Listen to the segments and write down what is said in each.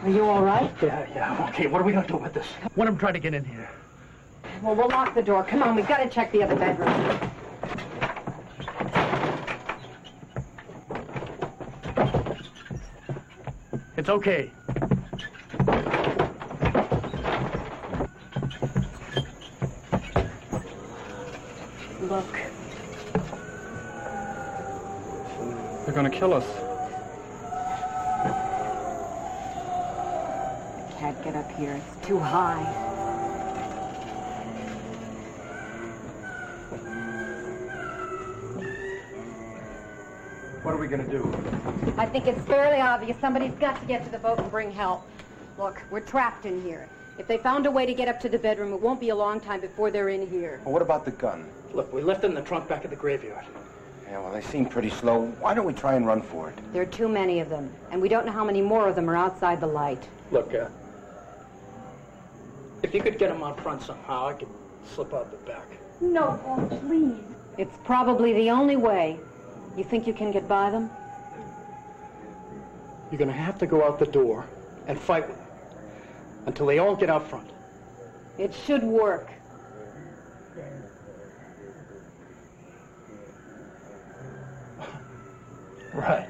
Are you all right? Yeah, okay. What are we going to do with this? Let him try to get in here. Well, we'll lock the door. Come on, we've got to check the other bedroom. It's okay. Look. They're going to kill us. I can't get up here. It's too high. What are we going to do? I think it's fairly obvious somebody's got to get to the boat and bring help. Look, we're trapped in here. If they found a way to get up to the bedroom, it won't be a long time before they're in here. Well, what about the gun? Look, we left it in the trunk back at the graveyard. Yeah, well, they seem pretty slow. Why don't we try and run for it? There are too many of them, and we don't know how many more of them are outside the light. Look, if you could get them out front somehow, I could slip out the back. No, Paul, please. It's probably the only way. You think you can get by them? You're going to have to go out the door and fight with them until they all get out front. It should work. Right.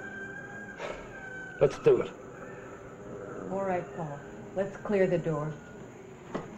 Let's do it. All right, Paul. Let's clear the door.